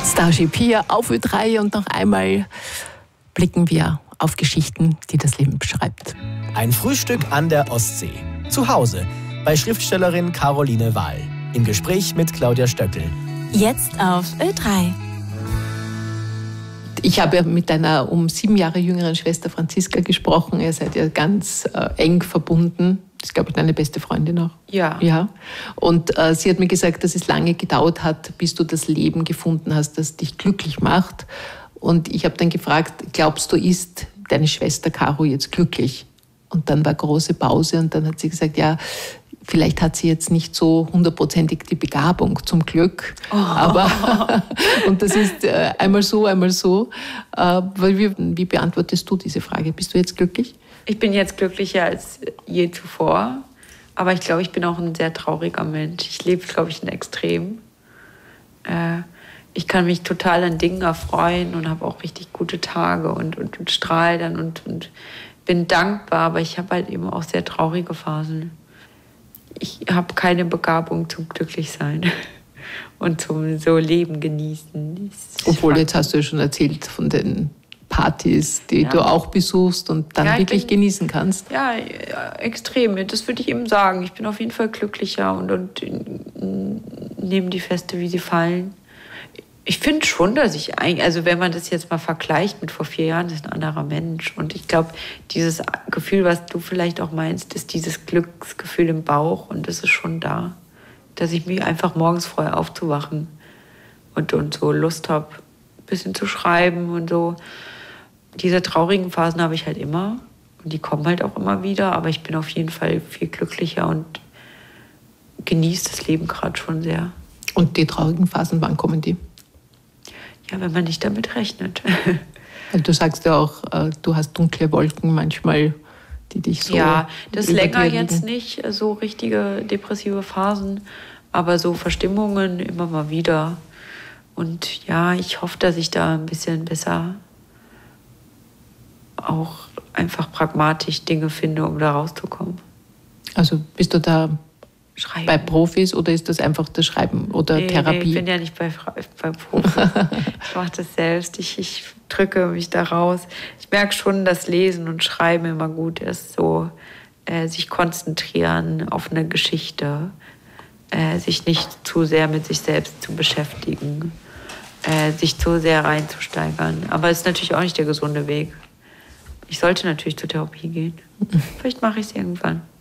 Starship hier auf Ö3 und noch einmal blicken wir auf Geschichten, die das Leben beschreibt. Ein Frühstück an der Ostsee. Zu Hause bei Schriftstellerin Caroline Wahl. Im Gespräch mit Claudia Stöckel. Jetzt auf Ö3. Ich habe ja mit deiner 7 Jahre jüngeren Schwester Franziska gesprochen. Ihr seid ja ganz eng verbunden. Das ist, glaube ich, deine beste Freundin auch. Ja. Und sie hat mir gesagt, dass es lange gedauert hat, bis du das Leben gefunden hast, das dich glücklich macht. Und ich habe dann gefragt, glaubst du, ist deine Schwester Caro jetzt glücklich? Und dann war große Pause und dann hat sie gesagt, ja, vielleicht hat sie jetzt nicht so 100%ig die Begabung zum Glück. Oh. Aber, und das ist einmal so, einmal so. Wie beantwortest du diese Frage? Bist du jetzt glücklich? Ich bin jetzt glücklicher als je zuvor. Aber ich glaube, ich bin auch ein sehr trauriger Mensch. Ich lebe, glaube ich, in Extrem. Ich kann mich total an Dingen erfreuen und habe auch richtig gute Tage und strahle dann und bin dankbar. Aber ich habe halt eben auch sehr traurige Phasen. Ich habe keine Begabung zum Glücklichsein und zum so Leben genießen. Obwohl, jetzt hast du ja schon erzählt von den Partys, die du auch besuchst und dann wirklich genießen kannst. Ja, extrem. Das würde ich eben sagen. Ich bin auf jeden Fall glücklicher und nehme die Feste, wie sie fallen. Ich finde schon, dass ich eigentlich, also wenn man das jetzt mal vergleicht mit vor 4 Jahren, das ist ein anderer Mensch. Und ich glaube, dieses Gefühl, was du vielleicht auch meinst, ist dieses Glücksgefühl im Bauch. Und das ist schon da. Dass ich mich einfach morgens freue, aufzuwachen und so Lust habe, ein bisschen zu schreiben und so. Diese traurigen Phasen habe ich halt immer. Und die kommen halt auch immer wieder. Aber ich bin auf jeden Fall viel glücklicher und genieße das Leben gerade schon sehr. Und die traurigen Phasen, wann kommen die? Ja, wenn man nicht damit rechnet. Du sagst ja auch, du hast dunkle Wolken manchmal, die dich so... Ja, das länger jetzt nicht, so richtige depressive Phasen, aber so Verstimmungen immer mal wieder. Und ja, ich hoffe, dass ich da ein bisschen besser auch einfach pragmatisch Dinge finde, um da rauszukommen. Also bist du da bei Profis oder ist das einfach das Schreiben oder Therapie? Nee, ich bin ja nicht bei Profis. Ich mache das selbst. Ich drücke mich da raus. Ich merke schon, dass Lesen und Schreiben immer gut ist. So sich konzentrieren auf eine Geschichte, sich nicht zu sehr mit sich selbst zu beschäftigen, sich zu sehr reinzusteigern. Aber es ist natürlich auch nicht der gesunde Weg. Ich sollte natürlich zur Therapie gehen. Vielleicht mache ich es irgendwann.